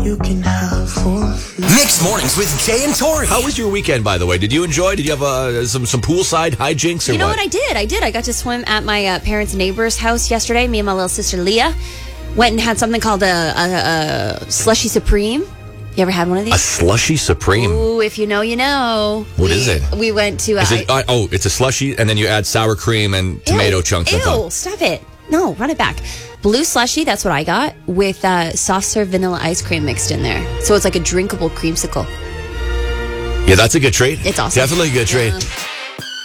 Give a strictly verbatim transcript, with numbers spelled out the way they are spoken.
You can have for free. Mixed Mornings with Jay and Tori. How was your weekend, by the way? Did you enjoy? Did you have uh, some some poolside hijinks or You know what? what I did? I did. I got to swim at my uh, parents' neighbor's house yesterday. Me and my little sister Leah went and had something called a, a, a slushy supreme. You ever had one of these? A slushy supreme. Ooh, if you know, you know. What we, is it? We went to. Uh, Is it uh, oh, it's a slushy, and then you add sour cream and tomato ew, chunks. Ew! I thought. Stop it! No, run it back. Blue slushy. That's what I got with uh, soft serve vanilla ice cream mixed in there. So it's like a drinkable creamsicle. Yeah, that's a good treat. It's awesome. Definitely a good treat. Yeah.